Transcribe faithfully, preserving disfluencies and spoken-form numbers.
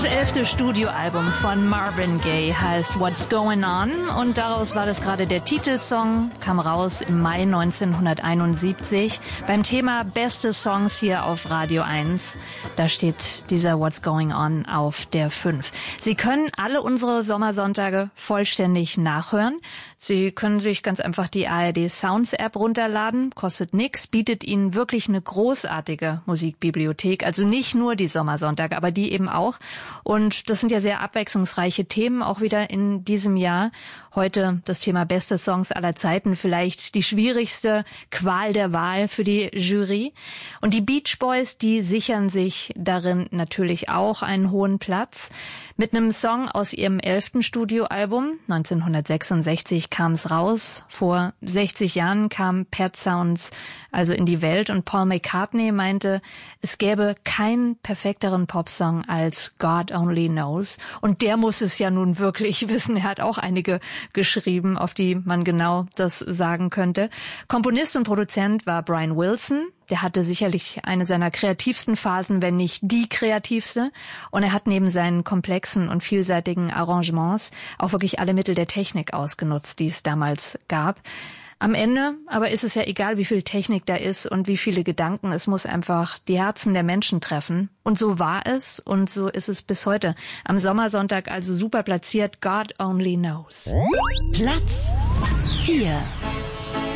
Das elfte Studioalbum von Marvin Gaye heißt What's Going On und daraus war das gerade der Titelsong, kam raus im Mai neunzehnhunderteinundsiebzig beim Thema Beste Songs hier auf Radio eins. Da steht dieser What's Going On auf der fünf. Sie können alle unsere Sommersonntage vollständig nachhören. Sie können sich ganz einfach die A R D Sounds App runterladen, kostet nix, bietet Ihnen wirklich eine großartige Musikbibliothek, also nicht nur die Sommersonntage, aber die eben auch. Und das sind ja sehr abwechslungsreiche Themen, auch wieder in diesem Jahr. Heute das Thema beste Songs aller Zeiten, vielleicht die schwierigste Qual der Wahl für die Jury. Und die Beach Boys, die sichern sich darin natürlich auch einen hohen Platz. Mit einem Song aus ihrem elften Studioalbum, neunzehnhundertsechsundsechzig kam es raus. Vor sechzig Jahren kam Pet Sounds also in die Welt und Paul McCartney meinte, es gäbe keinen perfekteren Popsong als God Only Knows. Und der muss es ja nun wirklich wissen. Er hat auch einige geschrieben, auf die man genau das sagen könnte. Komponist und Produzent war Brian Wilson. Der hatte sicherlich eine seiner kreativsten Phasen, wenn nicht die kreativste. Und er hat neben seinen komplexen und vielseitigen Arrangements auch wirklich alle Mittel der Technik ausgenutzt, die es damals gab. Am Ende aber ist es ja egal, wie viel Technik da ist und wie viele Gedanken. Es muss einfach die Herzen der Menschen treffen. Und so war es und so ist es bis heute. Am Sommersonntag also super platziert, God Only Knows. Platz vier.